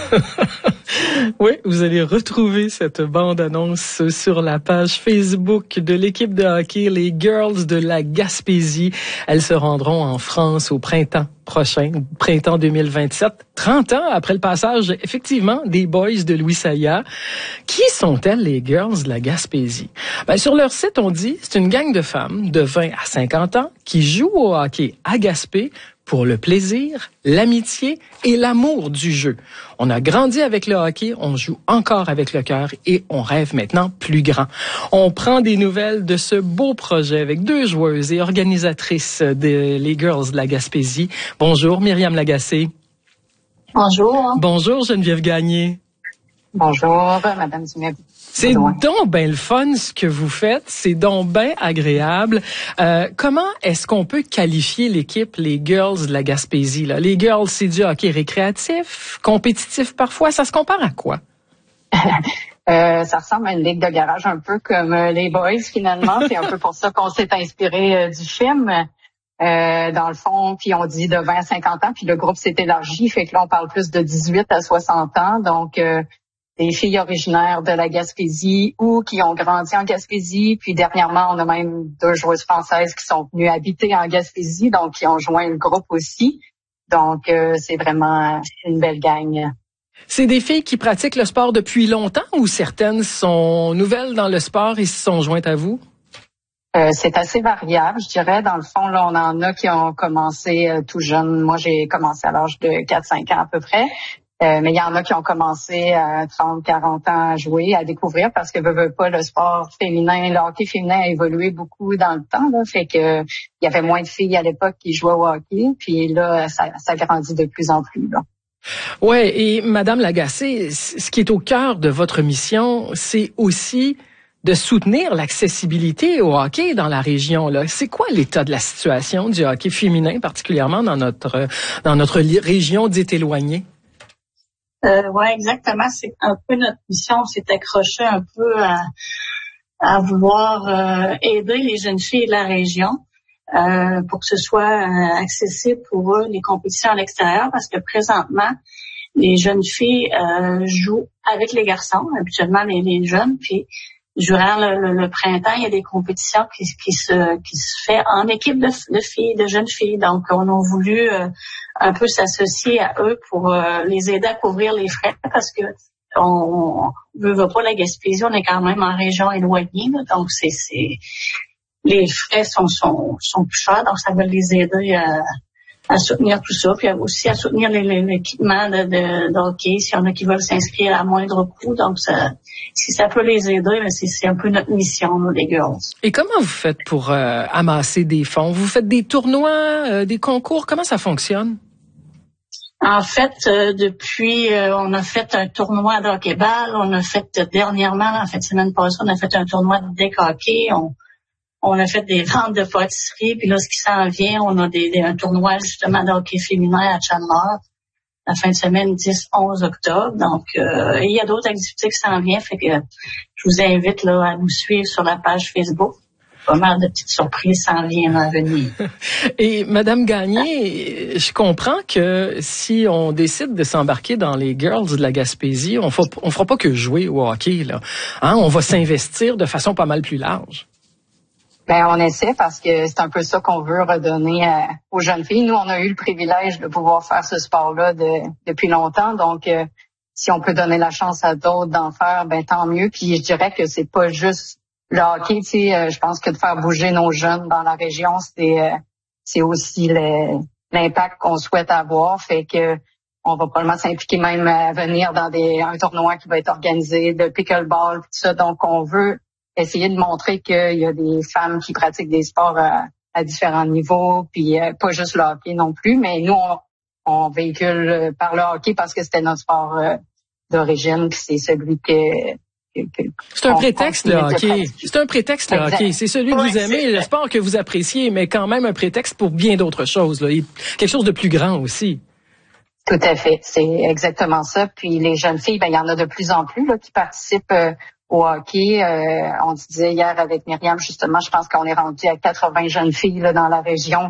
Oui, vous allez retrouver cette bande-annonce sur la page Facebook de l'équipe de hockey, les Girls de la Gaspésie. Elles se rendront en France au printemps prochain, printemps 2027, 30 ans après le passage, effectivement, des Boys de Louis Saillat. Qui sont-elles, les Girls de la Gaspésie? Sur leur site, on dit c'est une gang de femmes de 20 à 50 ans qui jouent au hockey à Gaspé pour le plaisir, l'amitié et l'amour du jeu. On a grandi avec le hockey, on joue encore avec le cœur et on rêve maintenant plus grand. On prend des nouvelles de ce beau projet avec deux joueuses et organisatrices les Girls de la Gaspésie. Bonjour Myriam Lagacé. Bonjour. Bonjour Geneviève Gagné. Bonjour Madame Dumais. C'est donc ben le fun ce que vous faites, c'est donc ben agréable. Comment est-ce qu'on peut qualifier l'équipe, les Girls de la Gaspésie là? Les Girls, c'est du hockey récréatif, compétitif parfois. Ça se compare à quoi? Ça ressemble à une ligue de garage un peu comme les Boys finalement. C'est un peu pour ça qu'on s'est inspiré du film. Dans le fond, puis on dit de 20 à 50 ans, puis le groupe s'est élargi, fait que là on parle plus de 18 à 60 ans. Donc des filles originaires de la Gaspésie ou qui ont grandi en Gaspésie. Puis dernièrement, on a même deux joueuses françaises qui sont venues habiter en Gaspésie, donc qui ont joint le groupe aussi. Donc, c'est vraiment une belle gang. C'est des filles qui pratiquent le sport depuis longtemps ou certaines sont nouvelles dans le sport et se sont jointes à vous? C'est assez variable, je dirais. Dans le fond, là, on en a qui ont commencé tout jeune. Moi, j'ai commencé à l'âge de 4-5 ans à peu près. Mais il y en a qui ont commencé à 30-40 ans à jouer, à découvrir, parce que veut pas, le sport féminin, le hockey féminin a évolué beaucoup dans le temps, là, fait que il y avait moins de filles à l'époque qui jouaient au hockey, puis là, ça grandit de plus en plus, là. Ouais, et Madame Lagacé, ce qui est au cœur de votre mission, c'est aussi de soutenir l'accessibilité au hockey dans la région, là. C'est quoi l'état de la situation du hockey féminin, particulièrement dans notre région dite éloignée? Ouais, exactement. C'est un peu notre mission. On s'est accroché un peu à vouloir aider les jeunes filles de la région pour que ce soit accessible pour eux les compétitions à l'extérieur, parce que présentement les jeunes filles jouent avec les garçons, habituellement les jeunes, puis durant le printemps, il y a des compétitions qui se fait en équipe de filles, de jeunes filles. Donc, on a voulu un peu s'associer à eux pour les aider à couvrir les frais, parce que on veut pas la Gaspésie, on est quand même en région éloignée, là, donc c'est les frais sont plus chers, donc ça va les aider à soutenir tout ça, puis aussi à soutenir l'équipement de hockey, s'il y en a qui veulent s'inscrire à moindre coût. Donc, si ça peut les aider, c'est un peu notre mission, nous, les girls. Et comment vous faites pour amasser des fonds? Vous faites des tournois, des concours? Comment ça fonctionne? En fait, depuis, on a fait un tournoi de hockey-ball. On a fait dernièrement, en fait, semaine passée, on a fait un tournoi de deck hockey. On a fait des ventes de pâtisserie, puis là, ce qui s'en vient, on a un tournoi justement de hockey féminin à Chandler, la fin de semaine 10-11 octobre. Donc, il y a d'autres activités qui s'en viennent, fait que je vous invite là à nous suivre sur la page Facebook. Pas mal de petites surprises s'en viennent à venir. Et Madame Gagné, je comprends que si on décide de s'embarquer dans les Girls de la Gaspésie, on fera pas que jouer au hockey, là. Hein? On va s'investir de façon pas mal plus large. On essaie, parce que c'est un peu ça qu'on veut redonner aux jeunes filles. Nous, on a eu le privilège de pouvoir faire ce sport-là depuis longtemps. Donc, si on peut donner la chance à d'autres d'en faire, tant mieux. Puis je dirais que c'est pas juste le hockey, tu sais, je pense que de faire bouger nos jeunes dans la région, c'est aussi l'impact qu'on souhaite avoir. Fait que on va probablement s'impliquer même à venir dans un tournoi qui va être organisé de pickleball, tout ça. Donc, on veut essayer de montrer qu'il y a des femmes qui pratiquent des sports à différents niveaux, puis pas juste le hockey non plus, mais nous, on véhicule par le hockey parce que c'était notre sport d'origine, puis c'est celui c'est un prétexte, le hockey. C'est un prétexte, le hockey. C'est celui que vous aimez, le sport que vous appréciez, mais quand même un prétexte pour bien d'autres choses, là. Quelque chose de plus grand aussi. Tout à fait. C'est exactement ça. Puis les jeunes filles, il y en a de plus en plus là qui participent au hockey. On se disait hier avec Myriam, justement, je pense qu'on est rendu à 80 jeunes filles là, dans la région